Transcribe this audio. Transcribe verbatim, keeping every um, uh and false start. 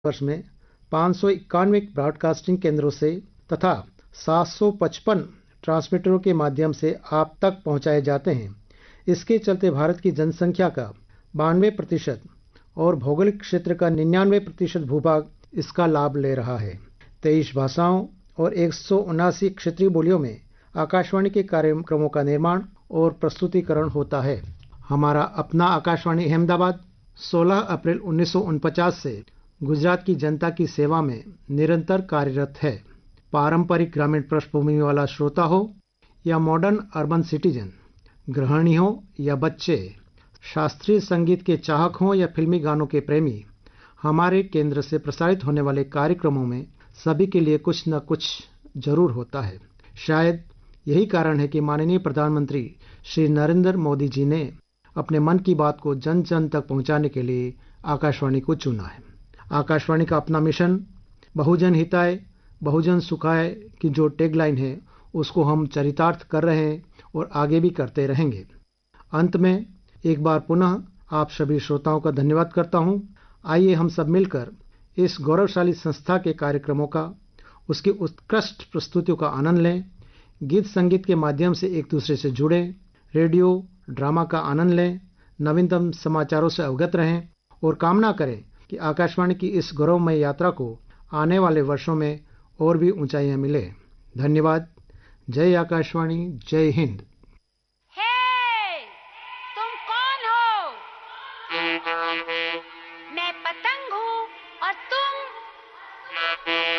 वर्ष में पाँच सौ इक्यानवे ब्रॉडकास्टिंग केंद्रों से तथा सात सौ पचपन ट्रांसमीटरों के माध्यम से आप तक पहुंचाए जाते हैं। इसके चलते भारत की जनसंख्या का बानवे प्रतिशत और भौगोलिक क्षेत्र का निन्यानवे प्रतिशत भूभाग इसका लाभ ले रहा है। तेईस भाषाओं और एक सौ उनासी क्षेत्रीय बोलियों में आकाशवाणी के कार्यक्रमों का निर्माण और प्रस्तुतिकरण होता है। हमारा अपना आकाशवाणी अहमदाबाद सोलह अप्रैल उन्नीस सौ उनचास से गुजरात की जनता की सेवा में निरंतर कार्यरत है। पारंपरिक ग्रामीण पृष्ठभूमि वाला श्रोता हो या मॉडर्न अर्बन सिटीजन, गृहिणी हो या बच्चे, शास्त्रीय संगीत के चाहक हो या फिल्मी गानों के प्रेमी, हमारे केंद्र से प्रसारित होने वाले कार्यक्रमों में सभी के लिए कुछ न कुछ जरूर होता है। शायद यही कारण है कि माननीय प्रधानमंत्री श्री नरेंद्र मोदी जी ने अपने मन की बात को जन जन तक पहुंचाने के लिए आकाशवाणी को चुना है। आकाशवाणी का अपना मिशन बहुजन हिताय बहुजन सुखाय की जो टैगलाइन है उसको हम चरितार्थ कर रहे हैं और आगे भी करते रहेंगे। अंत में एक बार पुनः आप सभी श्रोताओं का धन्यवाद करता हूं। आइए हम सब मिलकर इस गौरवशाली संस्था के कार्यक्रमों का, उसकी उत्कृष्ट प्रस्तुतियों का आनंद लें, गीत संगीत के माध्यम से एक दूसरे से जुड़े, रेडियो ड्रामा का आनंद लें, नवीनतम समाचारों से अवगत रहें और कामना करें कि आकाशवाणी की इस गौरवमय यात्रा को आने वाले वर्षों में और भी ऊंचाइयां मिले। धन्यवाद। जय आकाशवाणी, जय हिंद। हे, तुम कौन हो? मैं पतंग हूँ और तुम